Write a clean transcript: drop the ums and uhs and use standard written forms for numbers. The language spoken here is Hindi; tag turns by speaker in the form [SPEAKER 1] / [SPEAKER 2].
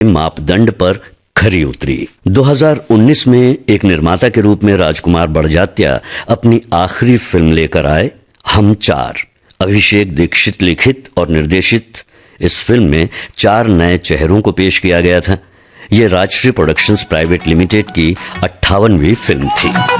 [SPEAKER 1] मापदंड पर खरी उतरी। 2019 में एक निर्माता के रूप में राजकुमार बड़जात्या अपनी आखिरी फिल्म लेकर आए, हम चार। अभिषेक दीक्षित लिखित और निर्देशित इस फिल्म में 4 नए चेहरों को पेश किया गया था। यह राजश्री प्रोडक्शंस प्राइवेट लिमिटेड की 58वीं फिल्म थी।